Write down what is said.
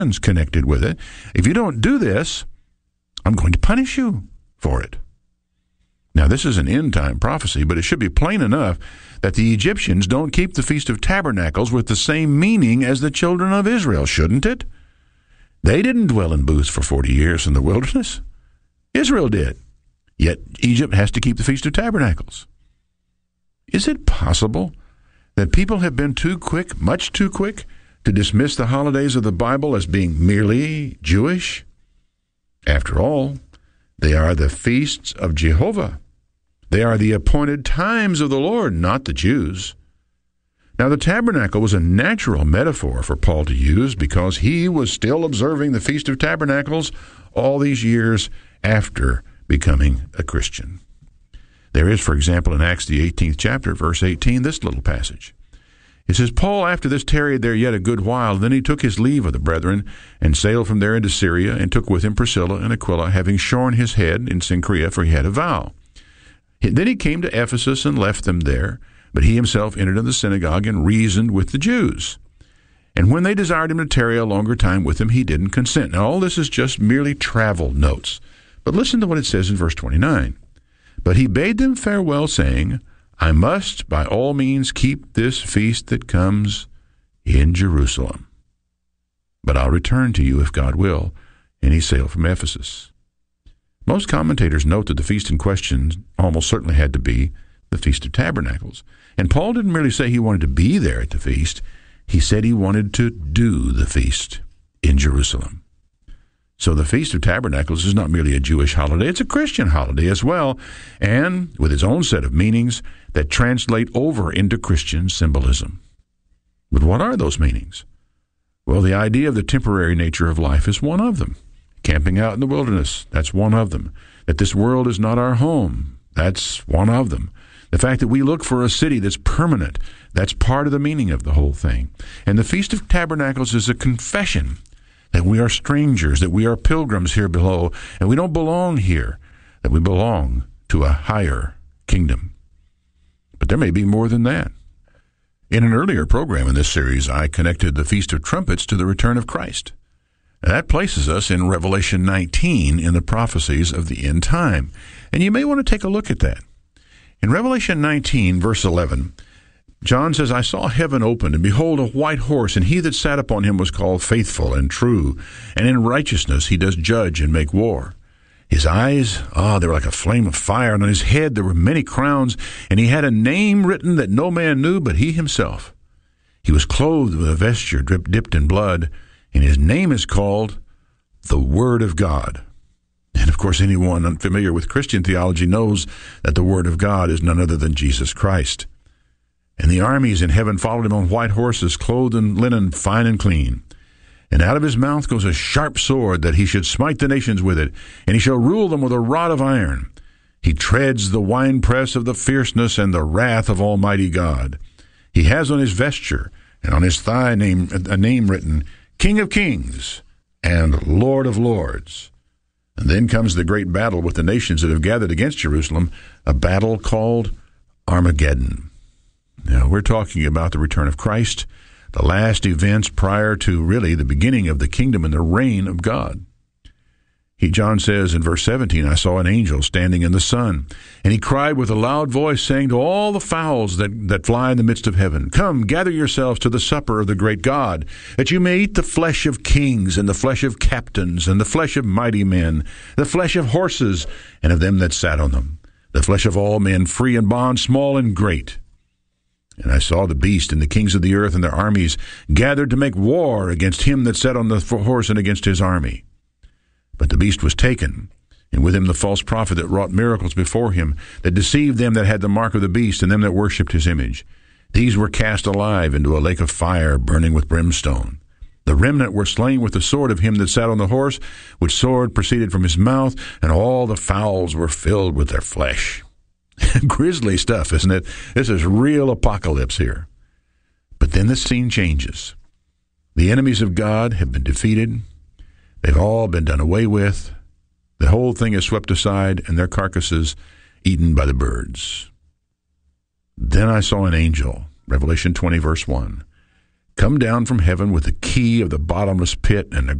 connected with it. If you don't do this, I'm going to punish you for it. Now, this is an end-time prophecy, but it should be plain enough that the Egyptians don't keep the Feast of Tabernacles with the same meaning as the children of Israel, shouldn't it? They didn't dwell in booths for 40 years in the wilderness. Israel did. Yet Egypt has to keep the Feast of Tabernacles. Is it possible that people have been too quick, much too quick, to dismiss the holidays of the Bible as being merely Jewish? After all, they are the feasts of Jehovah. They are the appointed times of the Lord, not the Jews. Now, the tabernacle was a natural metaphor for Paul to use because he was still observing the Feast of Tabernacles all these years after becoming a Christian. There is, for example, in Acts the 18th chapter, verse 18, this little passage. It says, Paul after this tarried there yet a good while, then he took his leave of the brethren, and sailed from there into Syria, and took with him Priscilla and Aquila, having shorn his head in Cenchrea, for he had a vow. Then he came to Ephesus and left them there, but he himself entered into the synagogue and reasoned with the Jews. And when they desired him to tarry a longer time with them, he didn't consent. Now all this is just merely travel notes. But listen to what it says in verse 29. But he bade them farewell, saying, I must by all means keep this feast that comes in Jerusalem. But I'll return to you if God will. And he sailed from Ephesus. Most commentators note that the feast in question almost certainly had to be the Feast of Tabernacles. And Paul didn't merely say he wanted to be there at the feast. He said he wanted to do the feast in Jerusalem. So the Feast of Tabernacles is not merely a Jewish holiday, it's a Christian holiday as well, and with its own set of meanings that translate over into Christian symbolism. But what are those meanings? Well, the idea of the temporary nature of life is one of them. Camping out in the wilderness, that's one of them. That this world is not our home, that's one of them. The fact that we look for a city that's permanent, that's part of the meaning of the whole thing. And the Feast of Tabernacles is a confession that we are strangers, that we are pilgrims here below, and we don't belong here, that we belong to a higher kingdom. But there may be more than that. In an earlier program in this series, I connected the Feast of Trumpets to the return of Christ. And that places us in Revelation 19 in the prophecies of the end time. And you may want to take a look at that. In Revelation 19, verse 11, John says, I saw heaven opened, and behold, a white horse, and he that sat upon him was called Faithful and True, and in righteousness he does judge and make war. His eyes, they were like a flame of fire, and on his head there were many crowns, and he had a name written that no man knew but he himself. He was clothed with a vesture dipped in blood, and his name is called the Word of God. And of course, anyone unfamiliar with Christian theology knows that the Word of God is none other than Jesus Christ. And the armies in heaven followed him on white horses, clothed in linen fine and clean. And out of his mouth goes a sharp sword, that he should smite the nations with it, and he shall rule them with a rod of iron. He treads the winepress of the fierceness and the wrath of Almighty God. He has on his vesture and on his thigh a name written, King of Kings and Lord of Lords. And then comes the great battle with the nations that have gathered against Jerusalem, a battle called Armageddon. Now, we're talking about the return of Christ, the last events prior to really the beginning of the kingdom and the reign of God. John says in verse 17, I saw an angel standing in the sun, and he cried with a loud voice, saying to all the fowls that fly in the midst of heaven, Come, gather yourselves to the supper of the great God, that you may eat the flesh of kings, and the flesh of captains, and the flesh of mighty men, the flesh of horses, and of them that sat on them, the flesh of all men, free and bond, small and great. And I saw the beast and the kings of the earth and their armies gathered to make war against him that sat on the horse and against his army. But the beast was taken, and with him the false prophet that wrought miracles before him, that deceived them that had the mark of the beast and them that worshipped his image. These were cast alive into a lake of fire burning with brimstone. The remnant were slain with the sword of him that sat on the horse, which sword proceeded from his mouth, and all the fowls were filled with their flesh. Grisly stuff, isn't it? This is real apocalypse here. But then the scene changes. The enemies of God have been defeated. They've all been done away with. The whole thing is swept aside, and their carcasses eaten by the birds. Then I saw an angel, Revelation 20, verse 1, come down from heaven with the key of the bottomless pit and the